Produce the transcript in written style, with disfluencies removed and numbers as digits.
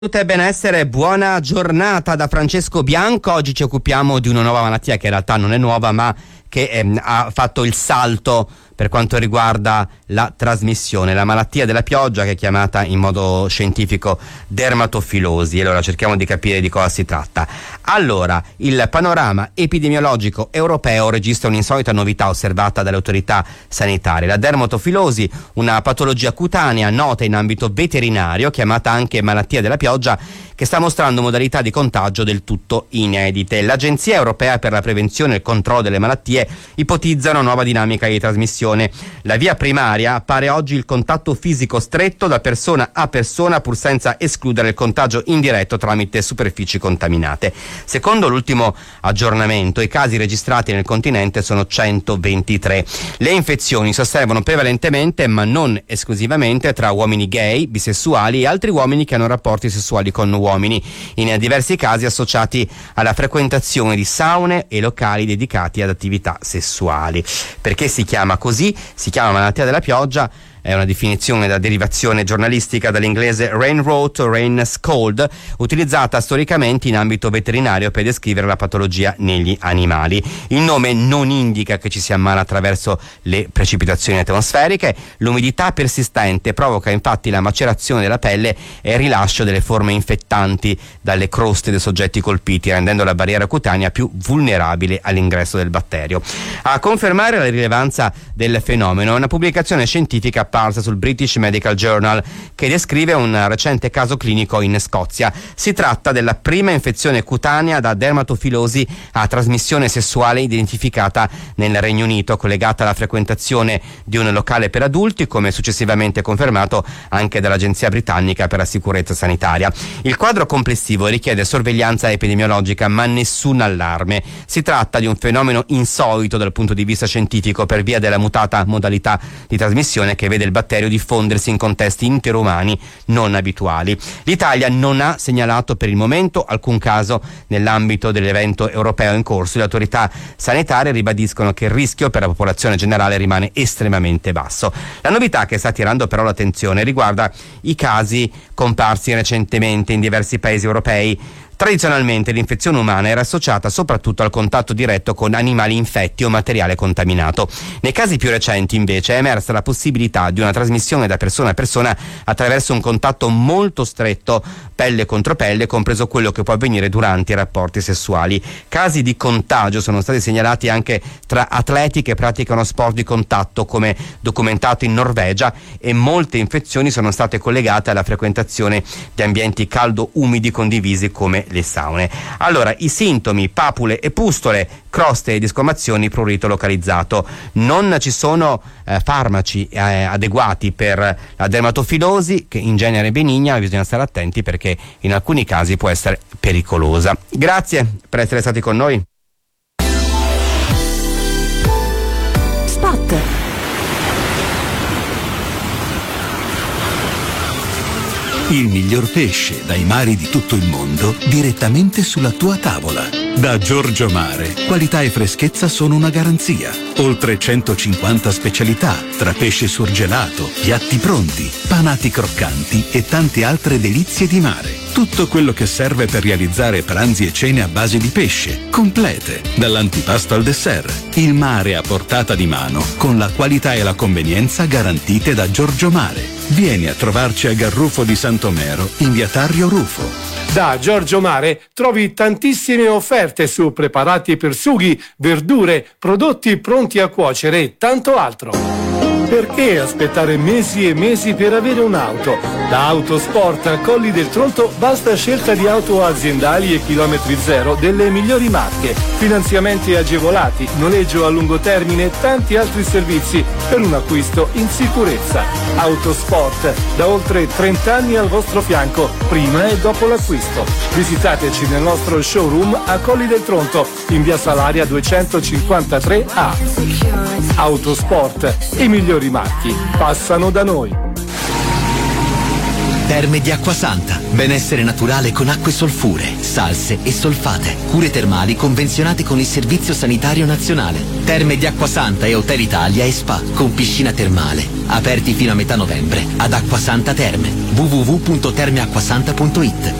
Salute e benessere, buona giornata da Francesco Bianco. Oggi ci occupiamo di una nuova malattia che in realtà non è nuova, ma che ha fatto il salto per quanto riguarda la trasmissione, la malattia della pioggia, che è chiamata in modo scientifico dermatofilosi. Allora cerchiamo di capire di cosa si tratta. Allora, il panorama epidemiologico europeo registra un'insolita novità osservata dalle autorità sanitarie. La dermatofilosi, una patologia cutanea nota in ambito veterinario, chiamata anche malattia della pioggia, che sta mostrando modalità di contagio del tutto inedite. L'Agenzia Europea per la Prevenzione e il Controllo delle Malattie ipotizza una nuova dinamica di trasmissione. La via primaria appare oggi il contatto fisico stretto da persona a persona, pur senza escludere il contagio indiretto tramite superfici contaminate. Secondo l'ultimo aggiornamento, i casi registrati nel continente sono 123. Le infezioni si osservano prevalentemente, ma non esclusivamente, tra uomini gay, bisessuali e altri uomini che hanno rapporti sessuali con uomini, in diversi casi associati alla frequentazione di saune e locali dedicati ad attività sessuali. Perché si chiama così? Si chiama malattia della pioggia. È una definizione da derivazione giornalistica dall'inglese rain rot o rain scald, utilizzata storicamente in ambito veterinario per descrivere la patologia negli animali. Il nome non indica che ci si ammala attraverso le precipitazioni atmosferiche. L'umidità persistente provoca infatti la macerazione della pelle e il rilascio delle forme infettanti dalle croste dei soggetti colpiti, rendendo la barriera cutanea più vulnerabile all'ingresso del batterio. A confermare la rilevanza del fenomeno è una pubblicazione scientifica apparsa sul British Medical Journal, che descrive un recente caso clinico in Scozia. Si tratta della prima infezione cutanea da dermatofilosi a trasmissione sessuale identificata nel Regno Unito, collegata alla frequentazione di un locale per adulti, come successivamente confermato anche dall'Agenzia Britannica per la Sicurezza Sanitaria. Il quadro complessivo richiede sorveglianza epidemiologica, ma nessun allarme. Si tratta di un fenomeno insolito dal punto di vista scientifico per via della mutata modalità di trasmissione che vede il batterio diffondersi in contesti interumani non abituali. L'Italia non ha segnalato per il momento alcun caso nell'ambito dell'evento europeo in corso. Le autorità sanitarie ribadiscono che il rischio per la popolazione generale rimane estremamente basso. La novità che sta attirando però l'attenzione riguarda i casi comparsi recentemente in diversi paesi europei. Tradizionalmente l'infezione umana era associata soprattutto al contatto diretto con animali infetti o materiale contaminato. Nei casi più recenti invece è emersa la possibilità di una trasmissione da persona a persona attraverso un contatto molto stretto, pelle contro pelle, compreso quello che può avvenire durante i rapporti sessuali. Casi di contagio sono stati segnalati anche tra atleti che praticano sport di contatto, come documentato in Norvegia, e molte infezioni sono state collegate alla frequentazione di ambienti caldo-umidi condivisi come le saune. Allora, i sintomi: papule e pustole, croste e discamazioni, prurito localizzato. Non ci sono farmaci adeguati per la dermatofilosi, che in genere è benigna, ma bisogna stare attenti perché in alcuni casi può essere pericolosa. Grazie per essere stati con noi. Spot. Il miglior pesce dai mari di tutto il mondo direttamente sulla tua tavola. Da Giorgio Mare, qualità e freschezza sono una garanzia. Oltre 150 specialità, tra pesce surgelato, piatti pronti, panati croccanti e tante altre delizie di mare. Tutto quello che serve per realizzare pranzi e cene a base di pesce, complete, dall'antipasto al dessert. Il mare a portata di mano, con la qualità e la convenienza garantite da Giorgio Mare. Vieni a trovarci a Garrufo di Santomero, in via Tarrio Rufo. Da Giorgio Mare trovi tantissime offerte su preparati per sughi, verdure, prodotti pronti a cuocere e tanto altro. Perché aspettare mesi e mesi per avere un'auto? Da Autosport a Colli del Tronto basta scelta di auto aziendali e chilometri zero delle migliori marche, finanziamenti agevolati, noleggio a lungo termine e tanti altri servizi per un acquisto in sicurezza. Autosport, da oltre 30 anni al vostro fianco, prima e dopo l'acquisto. Visitateci nel nostro showroom a Colli del Tronto, in via Salaria 253A. Autosport, i migliori marchi passano da noi. Terme di Acquasanta. Benessere naturale con acque solfure, salse e solfate. Cure termali convenzionate con il Servizio Sanitario Nazionale. Terme di Acquasanta e Hotel Italia e Spa con piscina termale. Aperti fino a metà novembre ad Acquasanta Terme. www.termeacquasanta.it.